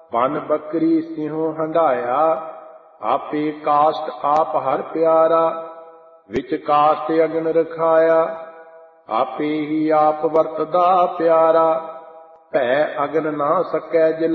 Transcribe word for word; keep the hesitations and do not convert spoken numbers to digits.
ਬਨ ਬੱਕਰੀ ਸਿਉ ਹੰਢਾਇਆ, ਆਪੇ ਕਾਸ਼ਟ ਆਪ ਹਰ ਪਿਆਰਾ। ਵਿੱਚ ਕਾਸ਼ਟ ਅਗਨ ਰਖਾਇਆ, ਆਪੇ ਹੀ ਆਪ ਵਰਤਦਾ ਪਿਆਰਾ। ਭੈ ਅਗਨ ਨਾ ਸਕੈ ਜਲਾਇਆ,